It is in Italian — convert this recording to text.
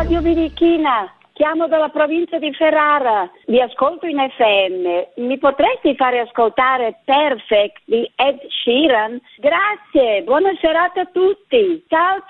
Radio Birichina, chiamo dalla provincia di Ferrara, vi ascolto in FM, mi potresti fare ascoltare Perfect di Ed Sheeran? Grazie, buona serata a tutti, ciao